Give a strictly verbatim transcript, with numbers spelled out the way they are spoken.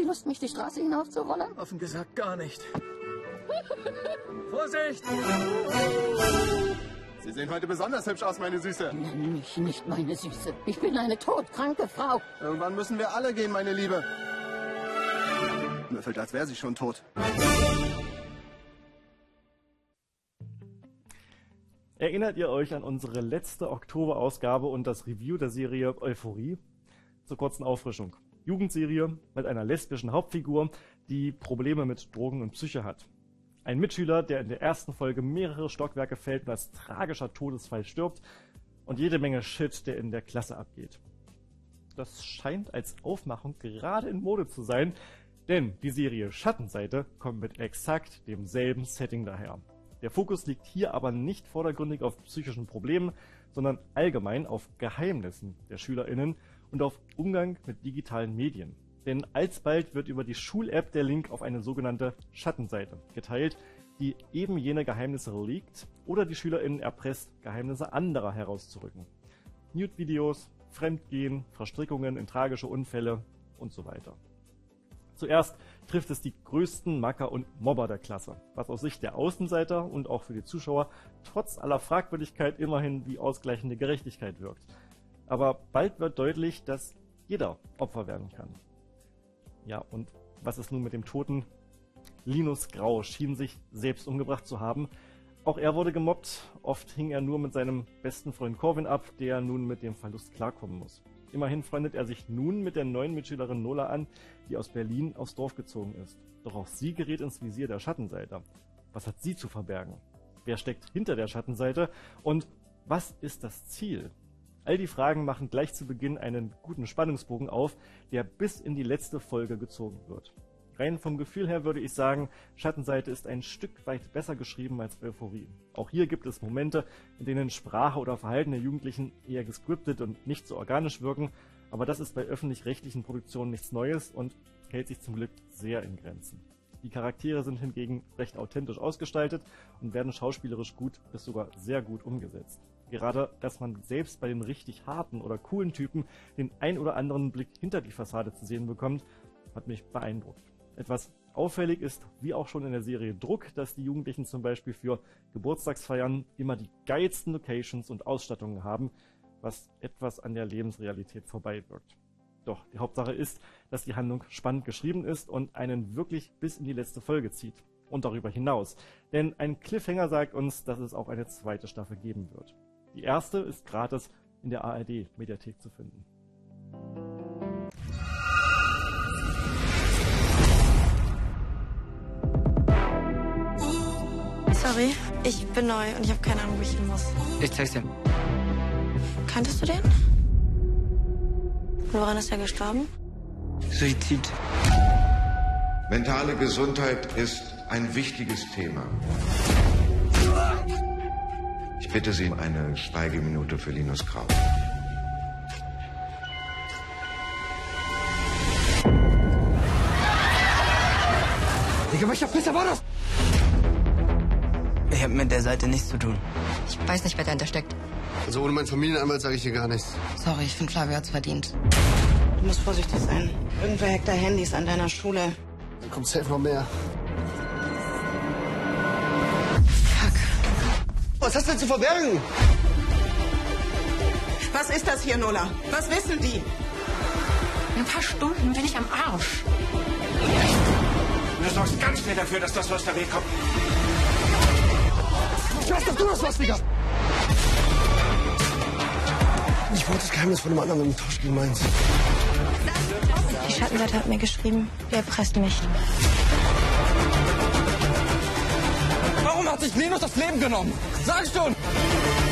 Lust, mich die Straße hinaufzurollen? Offen gesagt gar nicht. Vorsicht! Sie sehen heute besonders hübsch aus, meine Süße. Nenn mich nicht meine Süße. Ich bin eine todkranke Frau. Irgendwann müssen wir alle gehen, meine Liebe. Mir fällt, als wäre sie schon tot. Erinnert ihr euch an unsere letzte Oktoberausgabe und das Review der Serie Euphorie? Zur kurzen Auffrischung. Jugendserie mit einer lesbischen Hauptfigur, die Probleme mit Drogen und Psyche hat. Ein Mitschüler, der in der ersten Folge mehrere Stockwerke fällt und als tragischer Todesfall stirbt. Und jede Menge Shit, der in der Klasse abgeht. Das scheint als Aufmachung gerade in Mode zu sein, denn die Serie Schattenseite kommt mit exakt demselben Setting daher. Der Fokus liegt hier aber nicht vordergründig auf psychischen Problemen, sondern allgemein auf Geheimnissen der SchülerInnen und auf Umgang mit digitalen Medien. Denn alsbald wird über die Schul-App der Link auf eine sogenannte Schattenseite geteilt, die eben jene Geheimnisse leakt oder die SchülerInnen erpresst, Geheimnisse anderer herauszurücken. Nude-Videos, Fremdgehen, Verstrickungen in tragische Unfälle und so weiter. Zuerst trifft es die größten Macker und Mobber der Klasse, was aus Sicht der Außenseiter und auch für die Zuschauer trotz aller Fragwürdigkeit immerhin wie ausgleichende Gerechtigkeit wirkt. Aber bald wird deutlich, dass jeder Opfer werden kann. Ja, und was ist nun mit dem Toten? Linus Grau schien sich selbst umgebracht zu haben. Auch er wurde gemobbt. Oft hing er nur mit seinem besten Freund Corvin ab, der nun mit dem Verlust klarkommen muss. Immerhin freundet er sich nun mit der neuen Mitschülerin Nola an, die aus Berlin aufs Dorf gezogen ist. Doch auch sie gerät ins Visier der Schattenseite. Was hat sie zu verbergen? Wer steckt hinter der Schattenseite? Und was ist das Ziel? All die Fragen machen gleich zu Beginn einen guten Spannungsbogen auf, der bis in die letzte Folge gezogen wird. Rein vom Gefühl her würde ich sagen, Schattenseite ist ein Stück weit besser geschrieben als Euphorie. Auch hier gibt es Momente, in denen Sprache oder Verhalten der Jugendlichen eher gescriptet und nicht so organisch wirken, aber das ist bei öffentlich-rechtlichen Produktionen nichts Neues und hält sich zum Glück sehr in Grenzen. Die Charaktere sind hingegen recht authentisch ausgestaltet und werden schauspielerisch gut bis sogar sehr gut umgesetzt. Gerade, dass man selbst bei den richtig harten oder coolen Typen den ein oder anderen Blick hinter die Fassade zu sehen bekommt, hat mich beeindruckt. Etwas auffällig ist, wie auch schon in der Serie Druck, dass die Jugendlichen zum Beispiel für Geburtstagsfeiern immer die geilsten Locations und Ausstattungen haben, was etwas an der Lebensrealität vorbeiwirkt. Doch die Hauptsache ist, dass die Handlung spannend geschrieben ist und einen wirklich bis in die letzte Folge zieht. Und darüber hinaus. Denn ein Cliffhanger sagt uns, dass es auch eine zweite Staffel geben wird. Die erste ist gratis in der A R D-Mediathek zu finden. Sorry, ich bin neu und ich habe keine Ahnung, wo ich hin muss. Ich zeig's dir. Kanntest du den? Woran ist er gestorben? Suizid. Mentale Gesundheit ist ein wichtiges Thema. Ich bitte Sie um eine Schweigeminute für Linus Grau. Digga, welcher Pisser war das? Ich hab mit der Seite nichts zu tun. Ich weiß nicht, wer dahinter steckt. Also ohne meinen Familienanwalt sage ich hier gar nichts. Sorry, ich finde, Flavio hat's verdient. Du musst vorsichtig sein. Irgendwer hackt da Handys an deiner Schule. Dann kommt safe noch mehr. Fuck. Was hast du denn zu verbergen? Was ist das hier, Nola? Was wissen die? In ein paar Stunden bin ich am Arsch. Du sorgst ganz schnell dafür, dass das aus der Weg kommt. Ich weiß, dass du das warst, Digga! Ich wollte das Geheimnis von einem anderen im Tausch gegen meins. Die Schattenseite hat mir geschrieben, er erpresst mich. Warum hat sich Linus das Leben genommen? Sag schon!